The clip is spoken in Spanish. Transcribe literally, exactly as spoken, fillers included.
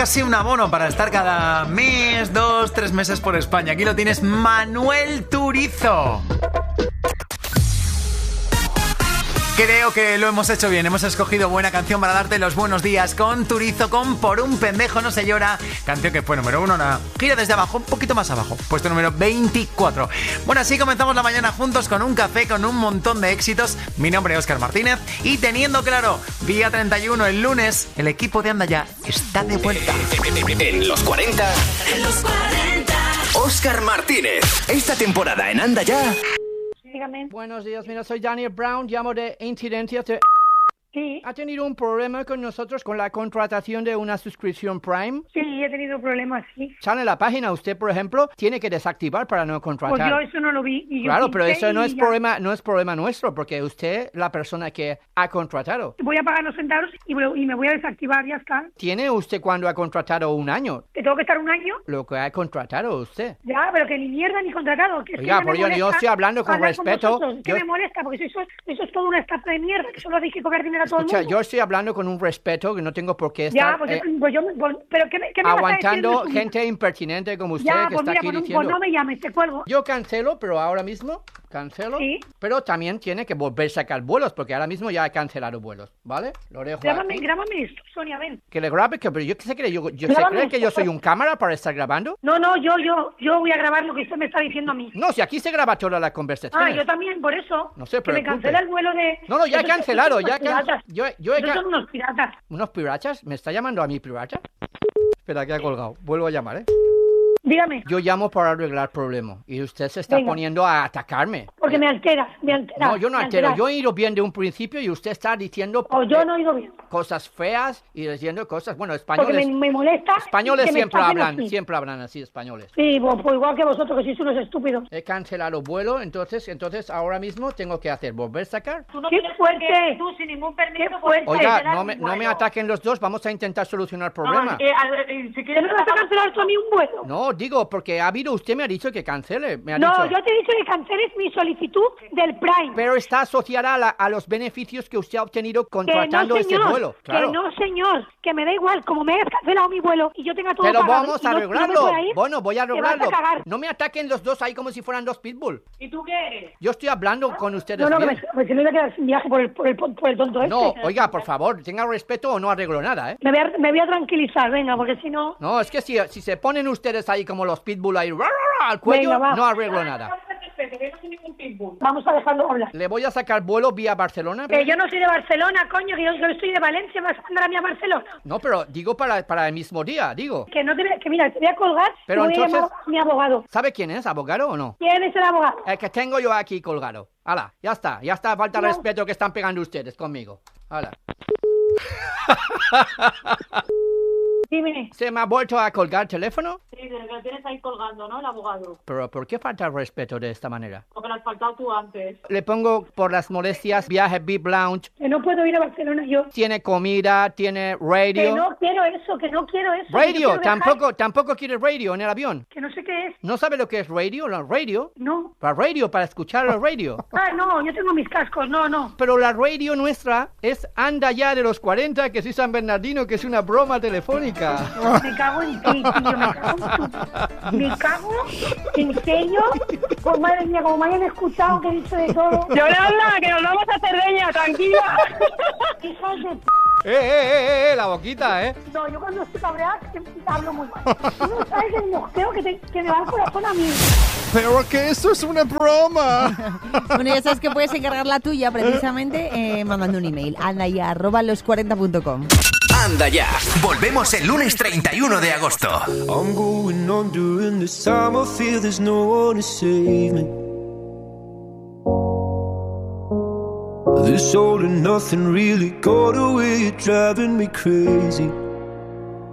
casi un abono para estar cada mes, dos, tres meses por España. Aquí lo tienes, Manuel Turizo. Creo que lo hemos hecho bien, hemos escogido buena canción para darte los buenos días con Turizo, con Por un pendejo no se llora, canción que fue número uno, una gira desde abajo, un poquito más abajo, puesto número veinticuatro. Bueno, así comenzamos la mañana juntos con un café, con un montón de éxitos. Mi nombre es Óscar Martínez y teniendo claro, día treinta y uno, el lunes, el equipo de Anda Ya está de vuelta. En los cuarenta, en los cuarenta, Óscar Martínez. Esta temporada en Anda Ya. Dígame. Buenos días, mira, soy Daniel Brown, llamo de Incidencias de... Sí. ¿Ha tenido un problema con nosotros con la contratación de una suscripción Prime? Sí, he tenido problemas, sí. Sale en la página, usted, por ejemplo, tiene que desactivar para no contratar. Pues yo eso no lo vi. Y yo claro, pero eso no es ya. problema, no es problema nuestro, porque usted, la persona que ha contratado. Voy a pagar los centavos y, y me voy a desactivar, ya está. ¿Tiene usted cuando ha contratado un año? ¿Que tengo que estar un año? Lo que ha contratado usted. Ya, pero que ni mierda ni contratado. Que es Oiga, que por yo, yo estoy hablando con respeto. Con que yo... me molesta, porque eso, eso es toda una estafa de mierda, que solo hacéis que cobrar dinero a todo Escucha, el mundo. yo estoy hablando con un respeto que no tengo por qué estar Ya, pues, eh, yo, pues yo, pues, pero ¿qué, qué me aguantando vas a decir? gente impertinente como usted ya, que pues está mira, aquí pues, diciendo. pues no me llames, te cuelgo. Yo cancelo, pero ahora mismo cancelo. Sí. Pero también tiene que volver a sacar vuelos, porque ahora mismo ya he cancelado vuelos, ¿vale? Lo dejo Grábame, aquí. grábame esto, Sonia, ven. Que le grabe, que, pero yo qué sé que yo, yo Grábame se cree que yo esto, soy un cámara para estar grabando. No, no, yo, yo, yo voy a grabar lo que usted me está diciendo a mí. No, si aquí se graba toda la conversación. Ah, yo también, por eso. No se que me preocupe. cancela el vuelo de... No, no, ya he Esos- cancelado, esos ya son can... piratas. yo, yo he Esos can... son unos piratas. ¿Unos pirachas? ¿Me está llamando a mí pirata? Espera, que ha colgado. Vuelvo a llamar, ¿eh? Dígame, Yo llamo para arreglar problemas y usted se está Venga. poniendo a atacarme. porque me alteras, me alteras. No, yo no me altero. alteras. Yo he ido bien de un principio y usted está diciendo O yo eh, no he oído bien. cosas feas y diciendo cosas... Bueno, Porque españoles... me, me molesta... Españoles que me siempre traten hablan, así. siempre hablan así, españoles. Sí, pues, pues igual que vosotros, que sois unos estúpidos. He cancelado vuelo, entonces, entonces ahora mismo tengo que hacer, volver a sacar. Tú no ¡Qué tienes por qué, fuerte! tú sin ningún permiso, ¡Qué puedes fuerte! Oiga, cancelar no un me, no me vuelo. ataquen los dos, vamos a intentar solucionar el No, problema. eh, a ver, eh, si ¿Qué quieres me vas a cancelar tú a mí un vuelo? No, digo, porque ha habido, usted me ha dicho que cancele, me ha No, dicho. yo te he dicho que canceles mi solicitud del Prime. Pero está asociada a, la- a los beneficios que usted ha obtenido Que contratando no, ese señor, vuelo. Claro. que no, señor, que me da igual, como me hayas cancelado mi vuelo y yo tenga todo Pero pagado vamos y a no- y no me arreglarlo. pueda ir, Bueno, voy a te vas a arreglarlo. cagar. No me ataquen los dos ahí como si fueran dos pitbull. ¿Y tú qué eres? Yo estoy hablando con ustedes No, no, que bien. me, pues, que me voy a quedar sin viaje por el, por el, por el tonto este. No, oiga, por favor, tenga respeto o no arreglo nada, ¿eh? Me voy, a, me voy a tranquilizar, venga, porque si no... No, es que si, si se ponen ustedes ahí como los pitbull ahí ra, ra, ra, al cuello, Venga, va. no arreglo nada. No te respeto, que no soy ningún pitbull. Vamos a dejarlo hablar. Le voy a sacar vuelo vía Barcelona. Que yo no soy de Barcelona, coño, que yo, yo soy de Valencia, me vas a mandar a mí a Barcelona. No, pero digo para, para el mismo día, digo. Que no te voy- que mira, te voy a colgar Pero y voy entonces- a llamar a mi abogado. ¿Sabe quién es? ¿Abogado o no? ¿Quién es el abogado? El que tengo yo aquí colgado. Hala, ya está, ya está, falta No. respeto que están pegando ustedes conmigo. Hala. Dime. ¿Se me ha vuelto a colgar el teléfono? Sí, desde que lo tienes ahí colgando, ¿no? El abogado. Pero ¿por qué falta el respeto de esta manera? Porque lo has faltado tú antes. Le pongo por las molestias viaje V I P Lounge. Que no puedo ir a Barcelona yo. Tiene comida, tiene Que radio. no quiero eso, que no quiero eso. que yo Radio, quiero viajar. tampoco, tampoco quiere radio en el avión. Que no sé qué es. ¿No sabe lo que es radio? La radio. No. La radio, para escuchar la radio. Ah, no, yo tengo mis cascos, no, no. Pero la radio nuestra es Anda Ya de los cuarenta, que soy San Bernardino, que es una broma telefónica. Me cago en ti, tío, me cago en tu... Me cago, en serio. Pues madre mía, como me hayan escuchado que he dicho de todo. Yolanda, que nos vamos a Cerdeña, tranquila. Hijas de p... ¡Eh, eh, eh, eh! La boquita, ¿eh? No, yo cuando estoy cabreada hablo muy mal. Tú no sabes el mosqueo que, te, que me va al corazón a mí. Pero que esto es una broma. Bueno, ya sabes que puedes encargar la tuya precisamente eh, mandando un email. Anda ya, arroba los cuarenta punto com. Anda Ya. Volvemos el lunes treinta y uno de agosto. I'm going on during this time. I feel there's no one to save me. This all and nothing really got away, you're driving me crazy.